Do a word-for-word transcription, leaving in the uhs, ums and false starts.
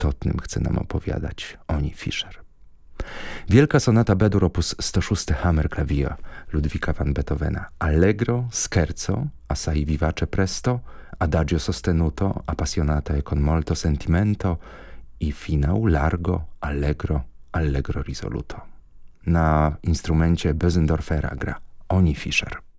istotnym chce nam opowiadać Oni Fischer. Wielka sonata B-dur op. sto sześć Hammerklavier Ludwika van Beethovena. Allegro, scherzo, assai vivace presto, adagio sostenuto, appassionata e con molto sentimento i finał largo, allegro, allegro risoluto. Na instrumencie Bösendorfera gra Oni Fischer.